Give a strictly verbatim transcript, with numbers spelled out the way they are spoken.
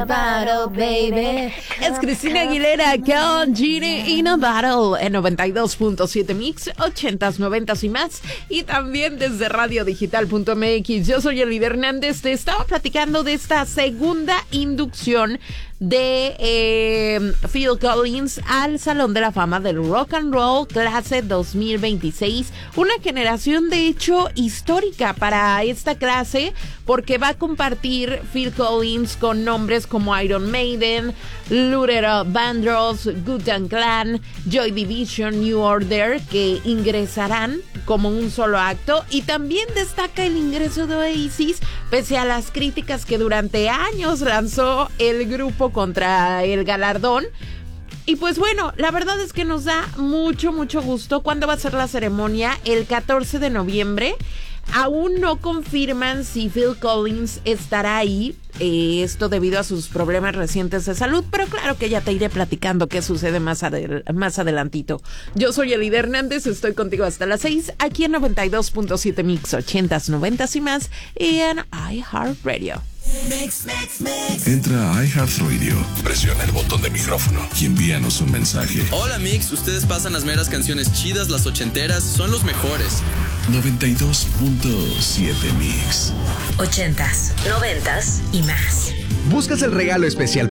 Battle, baby. Es Cristina Aguilera con Genie in a Battle en noventa y dos punto siete Mix, ochentas, noventas y más. Y también desde radio digital punto m x. Yo soy Elida Hernández. Te estaba platicando de esta segunda inducción de eh, Phil Collins al Salón de la Fama del Rock and Roll clase dos mil veintiséis, una generación de hecho histórica para esta clase porque va a compartir Phil Collins con nombres como Iron Maiden, Luther Vandross, Wu-Tang Clan, Joy Division, New Order, que ingresarán como un solo acto. Y también destaca el ingreso de Oasis pese a las críticas que durante años lanzó el grupo contra el galardón. Y pues bueno, la verdad es que nos da mucho, mucho gusto. ¿Cuándo va a ser la ceremonia? El catorce de noviembre. Aún no confirman si Phil Collins estará ahí, eh, esto debido a sus problemas recientes de salud, pero claro que ya te iré platicando qué sucede más, adel- más adelantito. Yo soy Elida Hernández, estoy contigo hasta las seis, aquí en noventa y dos punto siete Mix, ochentas, noventas y más, y en iHeartRadio. Mix, mix, mix. Entra a iHeartRadio, presiona el botón de micrófono y envíanos un mensaje. Hola Mix, ustedes pasan las meras canciones chidas, las ochenteras, son los mejores. noventa y dos punto siete Mix. Ochentas, noventas y más. ¿Buscas el regalo especial